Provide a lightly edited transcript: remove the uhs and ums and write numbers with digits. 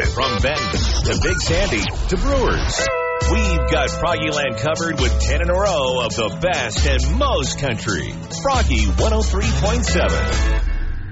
From Benton to Big Sandy to Brewers, we've got Froggyland covered with 10 in a row of the best and most country. Froggy 103.7.